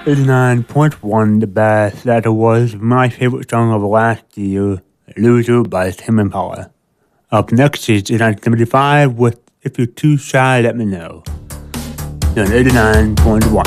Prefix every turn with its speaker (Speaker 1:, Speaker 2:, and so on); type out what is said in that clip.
Speaker 1: 89.1 The Best. That was my favorite song of last year, Loser by Tame Impala. Up next is 89.75 with If You're Too Shy, Let Me Know. On 89.1.